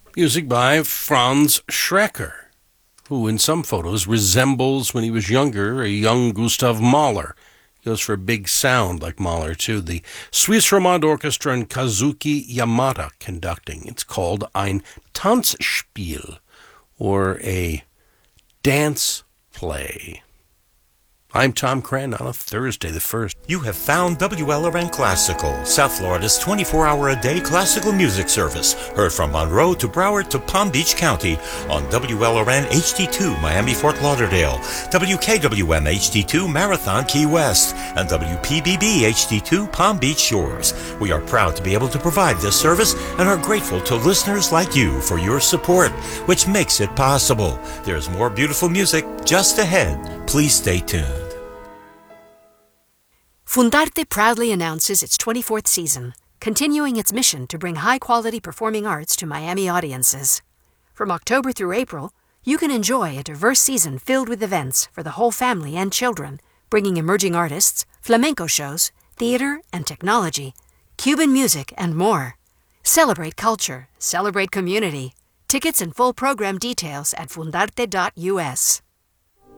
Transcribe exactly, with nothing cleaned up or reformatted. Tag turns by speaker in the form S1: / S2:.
S1: Music by Franz Schrecker, who in some photos resembles, when he was younger, a young Gustav Mahler. He goes for a big sound like Mahler, too. The Swiss Romand Orchestra and Kazuki Yamada conducting. It's called Ein Tanzspiel, or a dance play. I'm Tom Cran on a Thursday the first.
S2: You have found W L R N Classical, South Florida's twenty-four hour a day classical music service. Heard from Monroe to Broward to Palm Beach County on W L R N H D two Miami Fort Lauderdale, W K W M H D two Marathon Key West, and W P B B H D two Palm Beach Shores. We are proud to be able to provide this service and are grateful to listeners like you for your support, which makes it possible. There's more beautiful music just ahead. Please stay tuned.
S3: Fundarte proudly announces its twenty-fourth season, continuing its mission to bring high-quality performing arts to Miami audiences. From October through April, you can enjoy a diverse season filled with events for the whole family and children, bringing emerging artists, flamenco shows, theater and technology, Cuban music, and more. Celebrate culture, celebrate community. Tickets and full program details at fundarte dot U S.